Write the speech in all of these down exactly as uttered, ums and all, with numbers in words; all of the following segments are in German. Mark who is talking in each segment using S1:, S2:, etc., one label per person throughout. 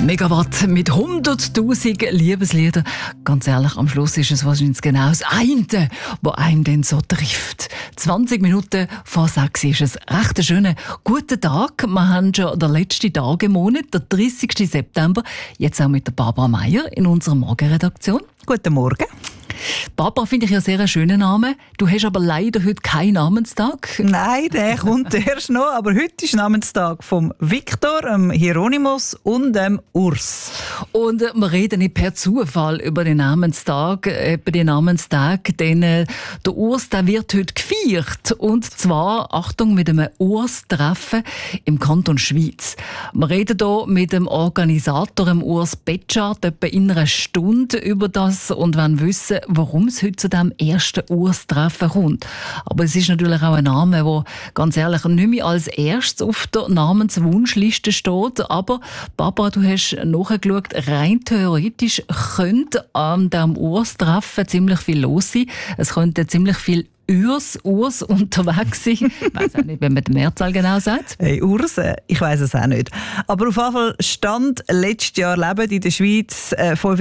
S1: Megawatt mit hunderttausend Liebesliedern. Ganz ehrlich, am Schluss ist es wahrscheinlich genau das eine, was einem dann so trifft. zwanzig Minuten vor sechs ist es. Recht ein schöner guten Tag. Wir haben schon den letzten Tag im Monat, der dreißigsten September. Jetzt auch mit der Barbara Meier in unserer Morgenredaktion.
S2: Guten Morgen.
S1: Barbara finde ich ja sehr einen schönen Namen. Du hast aber leider heute keinen Namenstag.
S2: Nein, der kommt erst noch. Aber heute ist Namenstag vom Viktor, dem Hieronymus und dem Urs.
S1: Und äh, wir reden nicht per Zufall über den Namenstag, äh, über den Namenstag, denn äh, der Urs, der wird heute gefeiert. Und zwar, Achtung, mit einem Urs-Treffen im Kanton Schwyz. Wir reden hier mit dem Organisator, dem Urs Betschart, etwa in einer Stunde über das und wollen wissen, warum es heute zu diesem ersten Urs-Treffen kommt. Aber es ist natürlich auch ein Name, der ganz ehrlich nicht mehr als erstes auf der Namenswunschliste steht. Aber Barbara, du hast nachgeschaut, rein theoretisch könnte an diesem Urs-Treffen ziemlich viel los sein. Es könnte ziemlich viel Urs, Urs unterwegs sein. Ich weiss auch nicht, wie man die Mehrzahl genau sagt.
S2: Hey, Urs, ich weiss es auch nicht. Aber auf jeden Fall stand letztes Jahr leben in der Schweiz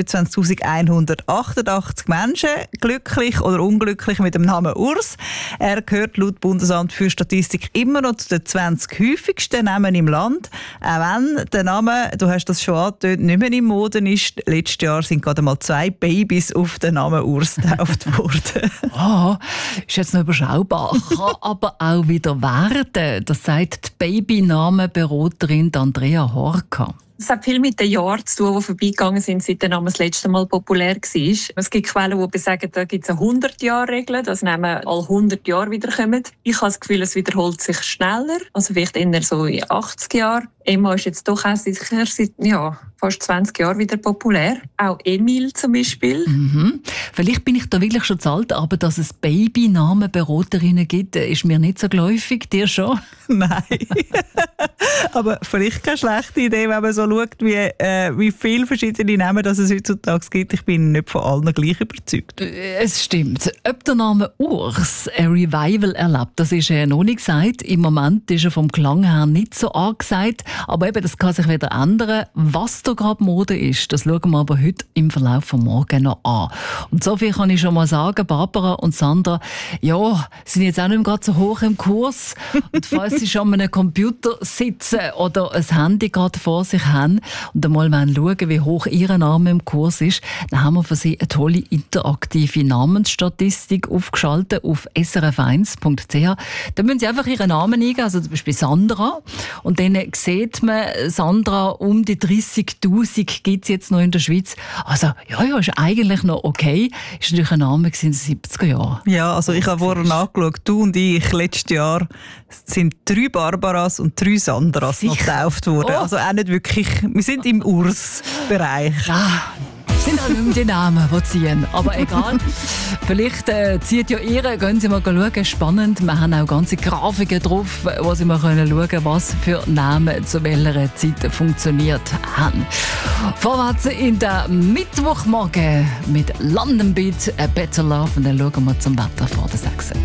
S2: fünfundzwanzigtausendeinhundertachtundachtzig Menschen, glücklich oder unglücklich mit dem Namen Urs. Er gehört laut Bundesamt für Statistik immer noch zu den zwanzig häufigsten Namen im Land. Auch wenn der Name, du hast das schon angetönt, nicht mehr in Mode ist. Letztes Jahr sind gerade mal zwei Babys auf den Namen Urs getauft worden.
S1: Oh, ist jetzt noch überschaubar, kann aber auch wieder werden. Das sagt die Babynamenberaterin Andrea Horka.
S3: Es hat viel mit den Jahren zu tun, die vorbeigegangen sind, seit der Name das letzte Mal populär war. Es gibt Quellen, die sagen, da gibt es eine hundert-Jahr-Regel, dass Namen alle hundert Jahre wiederkommen. Ich habe das Gefühl, es wiederholt sich schneller, also vielleicht eher so in achtzig Jahren. Emma ist jetzt doch auch sicher seit ja, fast zwanzig Jahren wieder populär. Auch Emil zum Beispiel.
S1: Mhm. Vielleicht bin ich da wirklich schon zu alt, aber dass es Babynamenberaterinnen gibt, ist mir nicht so geläufig. Dir schon?
S2: Nein. Aber vielleicht keine schlechte Idee, wenn man so schaut, wie, äh, wie viele verschiedene Namen das es heutzutage gibt. Ich bin nicht von allen gleich überzeugt.
S1: Es stimmt. Ob der Name Urs ein Revival erlebt, das ist ja noch nicht gesagt. Im Moment ist er vom Klang her nicht so angesagt. Aber eben, das kann sich wieder ändern. Was da gerade Mode ist, das schauen wir aber heute im Verlauf von morgen noch an. Und so viel kann ich schon mal sagen, Barbara und Sandra, ja, sind jetzt auch nicht mehr gerade so hoch im Kurs. Und falls sie schon an einem Computer sitzen oder ein Handy gerade vor sich haben und einmal schauen, wie hoch ihr Name im Kurs ist, dann haben wir für sie eine tolle interaktive Namensstatistik aufgeschaltet auf s r f eins punkt c h. Da müssen sie einfach ihren Namen eingeben, also zum Beispiel Sandra, und dann sieht man, Sandra, um die dreissigtausend gibt es jetzt noch in der Schweiz. Also, ja, ja, ist eigentlich noch okay. Ist natürlich ein Name in den siebziger Jahren.
S2: Ja, also ich habe vorhin nachgeschaut, du und ich, letztes Jahr sind drei Barbaras und drei Sandras noch getauft worden.
S1: Oh.
S2: Also auch nicht wirklich, wir sind im Urs-Bereich.
S1: Ja, sind auch nicht mehr die Namen, die ziehen. Aber egal, vielleicht äh, zieht ja ihre, gehen Sie mal schauen, spannend. Wir haben auch ganze Grafiken drauf, wo Sie mal schauen können, was für Namen zu welcher Zeit funktioniert haben. Vorwärts in der Mittwochmorgen mit London Beat, A Better Love. Und dann schauen wir zum Wetter vor der sechs.